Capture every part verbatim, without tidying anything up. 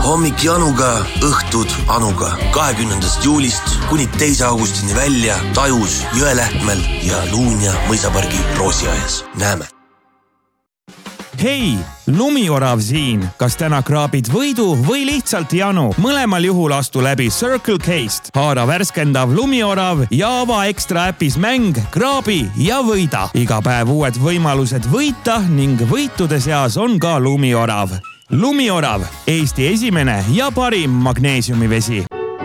hommik Januga, õhtud Anuga. kahekümnendast juulist kuni teise augustini välja Tajus, Jõelähtmel ja Luunja mõisapargi Roosiaias. Näeme! Hei, lumiorav siin. Kas täna kraabid võidu või lihtsalt janu? Mõlemal juhul astu läbi Circle K'st. Haara värskendav lumiorav ja ava ekstra äpis mäng, kraabi ja võida. Iga päev uued võimalused võita ning võitude seas on ka lumiorav. Lumiorav, Eesti esimene ja parim magneesiumivesi.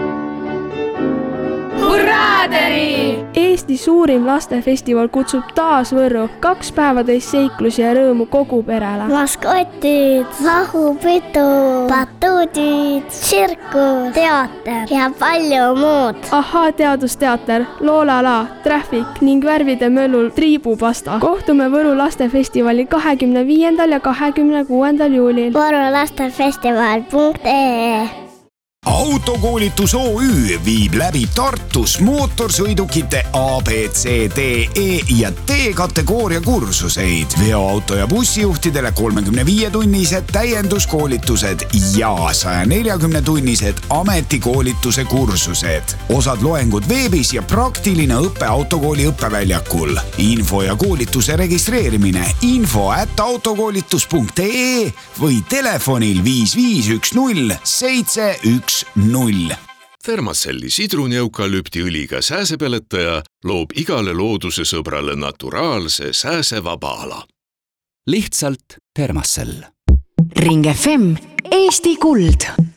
Hurraaderi! Eesti suurim lastefestival kutsub taas Võrru kaks päevatäis seiklusi ja rõõmu kogu perele. Maskotid, lahupidu, batuudid, tsirkus, teater ja palju muud. Ahaa teadusteater, Loolala, Traffic ning värvide möllul triibupasta. Kohtume Võru lastefestivali kahekümne viiendal ja kahekümne kuuendal juulil. Võru lastefestival punkt ee Autokoolitus O Ü viib läbi Tartus mootorsõidukite A, B, C, D, E ja D kategooria kursuseid. Veoauto ja bussijuhtidele kolmekümne viie tunnised täienduskoolitused ja saja neljakümne tunnised ametikoolituse kursused. Osad loengud veebis ja praktiline õppe autokooli õppeväljakul. Info ja koolituse registreerimine info at autokoolitus punkt ee või telefonil viis viis üks null seitse üks null. Thermacelli sidruneukalüpti õliga sääsepeletaja loob igale looduse sõbrale naturaalse sääsevaba ala. Lihtsalt Thermacell. Ring F M Eesti Kuld.